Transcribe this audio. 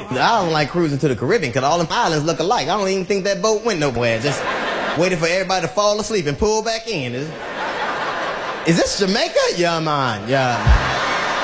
I don't like cruising to the Caribbean because all them islands look alike. I don't even think that boat went nowhere. Just waiting for everybody to fall asleep and pull back in. Is this Jamaica? Yeah, man. Yeah.